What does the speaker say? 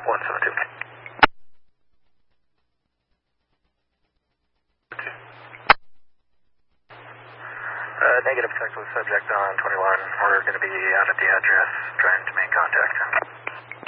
172. Negative, checked with subject on 21. We're going to be out at the address trying to make contact.